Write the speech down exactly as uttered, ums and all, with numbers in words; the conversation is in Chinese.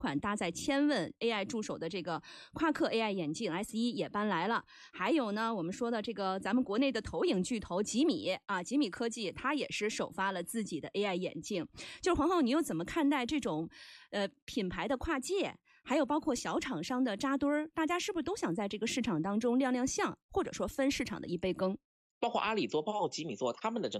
款搭载千问 A I 助手的这个夸克 A I 眼镜 S 一也搬来了。还有呢，我们说的这个咱们国内的投影巨头吉米啊，吉米科技它也是首发了自己的 A I 眼镜。就是黄浩，你又怎么看待这种呃品牌的跨界，还有包括小厂商的扎堆儿？大家是不是都想在这个市场当中亮亮相，或者说分市场的一杯羹？ 包括阿里做，包括吉米做，他们的整